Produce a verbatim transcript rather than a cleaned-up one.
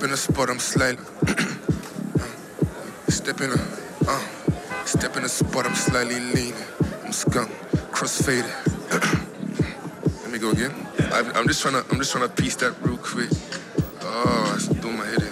Step in the spot, I'm slightly. Step in the, uh, step in the spot, I'm slightly leaning. I'm skunk, crossfaded. Let me go again. I, I'm just trying to, I'm just trying to piece that real quick. Oh, it's doing my head in.